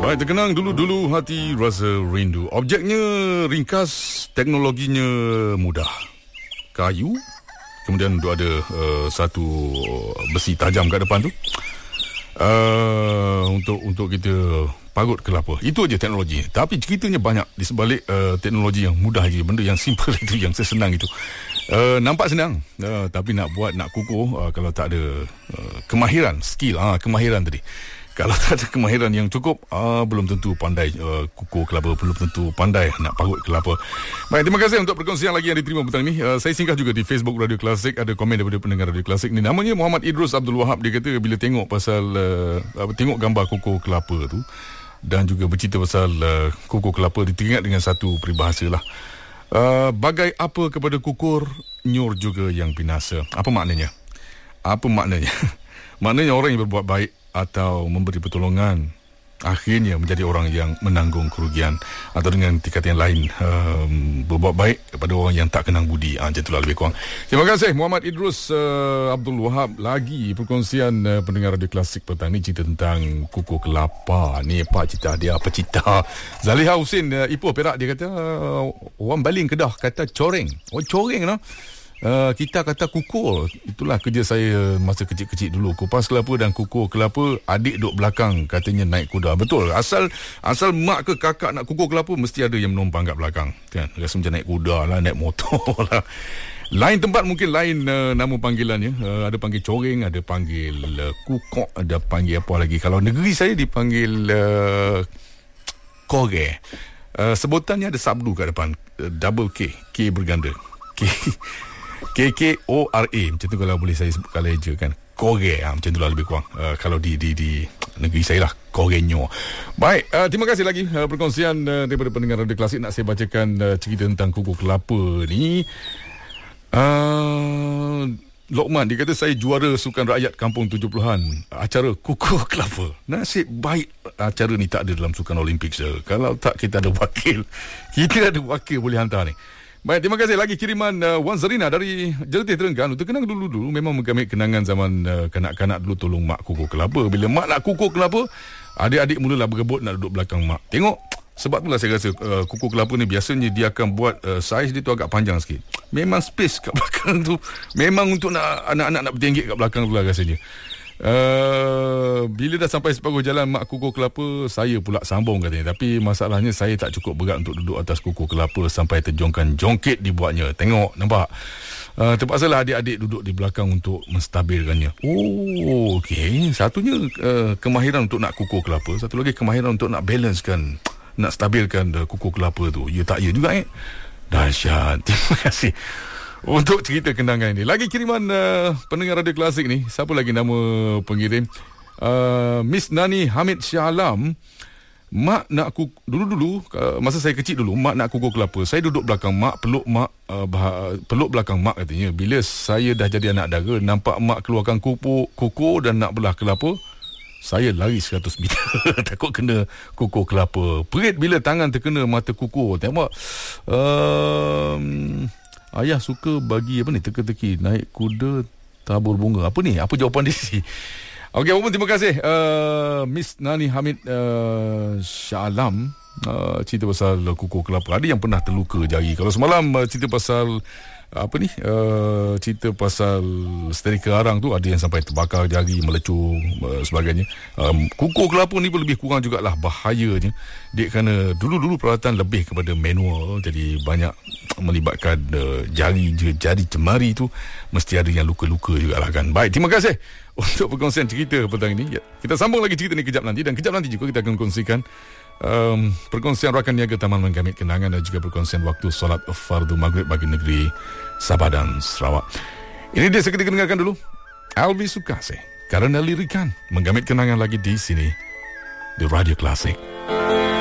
Baik, terkenang dulu-dulu hati rasa rindu. Objeknya ringkas, teknologinya mudah. Kayu, kemudian ada satu besi tajam kat depan tu. Untuk kita parut kelapa. Itu aja teknologi. Tapi ceritanya banyak di sebalik teknologi yang mudah je. Benda yang simple itu, yang sesenang itu. Nampak senang, tapi nak buat, nak kukuh, kalau tak ada kemahiran, skill, kemahiran tadi. Kalau tak ada kemahiran yang cukup, belum tentu pandai kukuh kelapa, belum tentu pandai nak parut kelapa. Baik, terima kasih untuk perkongsian lagi yang diterima petang ni. Saya singgah juga di Facebook Radio Klasik, ada komen daripada pendengar Radio Klasik ni. Namanya Muhammad Idrus Abdul Wahab. Dia kata bila tengok pasal tengok gambar kukuh kelapa tu dan juga bercerita pasal kukuh kelapa, dia teringat dengan satu peribahasa lah. Bagai apa kepada kukur, nyur juga yang binasa. Apa maknanya? Maknanya orang yang berbuat baik atau memberi pertolongan akhirnya menjadi orang yang menanggung kerugian, atau dengan tingkatan yang lain, berbuat baik kepada orang yang tak kenang budi. Macam itulah lebih kurang. Terima kasih Muhammad Idrus Abdul Wahab. Lagi perkongsian pendengar Radio Klasik petang ni, cerita tentang kukuh kelapa ni. Pak cerita dia apa cerita? Zaliha Husin Ipoh Perak, dia kata orang Baling Kedah kata coreng. Oh, coreng lah. Kita kata kukur. Itulah kerja saya masa kecil-kecil dulu. Kupas kelapa dan kukur kelapa. Adik duduk belakang, katanya naik kuda. Betul. Asal mak ke kakak nak kukur kelapa, mesti ada yang menumpang kat belakang, kan? Rasa macam naik kuda lah, naik motor lah. Lain tempat mungkin lain nama panggilannya. Ada panggil coreng, ada panggil kukok, ada panggil apa lagi. Kalau negeri saya dipanggil kore. Sebutannya ada sabdu kat depan, double K berganda, KKORA. Macam tu kalau boleh saya sebut kalau je, kan. Kore, macam tu lah lebih kurang. Kalau di negeri saya lah, korenyo. Baik, terima kasih lagi perkongsian daripada pendengar Radio Klasik. Nak saya bacakan cerita tentang kukuh kelapa ni. Lokman, dia kata saya juara sukan rakyat kampung 70-an, acara kukuh kelapa. Nasib baik acara ni tak ada dalam sukan Olimpik. Kalau tak, kita ada wakil. Kita ada wakil boleh hantar ni. Baik, terima kasih lagi kiriman Wan Zarina dari Jelutih Terengganu. Terkenang dulu-dulu memang mengambil kenangan zaman kanak-kanak dulu tolong mak kukuh kelapa. Bila mak nak kukuh kelapa, adik-adik mulalah berebut nak duduk belakang mak. Tengok, sebab itulah saya rasa kukuh kelapa ni biasanya dia akan buat saiz dia tu agak panjang sikit. Memang space kat belakang tu memang untuk nak anak-anak nak bertinggik kat belakang tu lah rasanya. Bila dah sampai separuh jalan mak kukuh kelapa, saya pula sambung katanya. Tapi masalahnya saya tak cukup berat untuk duduk atas kukuh kelapa sampai terjongkan jongkit dibuatnya. Tengok, nampak? Terpaksalah adik-adik duduk di belakang untuk menstabilkannya. Oh, okey. Satunya kemahiran untuk nak kukuh kelapa, satu lagi kemahiran untuk nak balancekan, nak stabilkan kukuh kelapa tu. Ya tak ya juga dahsyat. Terima kasih untuk cerita kenangan ini. Lagi kiriman pendengar Radio Klasik ni. Siapa lagi nama pengirim? Miss Nani Hamid Shah Alam. Mak nak dulu-dulu masa saya kecil dulu, mak nak kukuh kelapa. Saya duduk belakang mak, peluk belakang mak katanya. Bila saya dah jadi anak dara, nampak mak keluarkan kukuh dan nak belah kelapa, saya lari 100 meter. Takut kena kukuh kelapa. Perit bila tangan terkena mata kukuh. Tengok, ayah suka bagi apa ni, teka-teki, naik kuda, tabur bunga. Apa ni? Apa jawapan dia? Okey, apapun, terima kasih Miss Nani Hamid Shah Alam. Cerita pasal kukuh kelapa. Ada yang pernah terluka jari. Kalau semalam cerita pasal cerita pasal seterika arang tu, ada yang sampai terbakar jari, melecur, sebagainya. Kukuh kelapa ni pun lebih kurang jugalah bahayanya. Dia kerana dulu-dulu peralatan lebih kepada manual, jadi banyak melibatkan jari jemari tu, mesti ada yang luka-luka jugalah, kan. Baik, terima kasih untuk perkongsian cerita petang ini. Ya, kita sambung lagi cerita ni kejap nanti, dan kejap nanti juga kita akan kongsikan perkongsian rakan niaga Taman Menggamit Kenangan dan juga perkongsian waktu solat fardu maghrib bagi negeri Sabah dan Sarawak. Ini dia seketika dengarkan dulu Alwi Sukasih, Karena Lirikan, menggamit kenangan lagi di sini di Radio Klasik.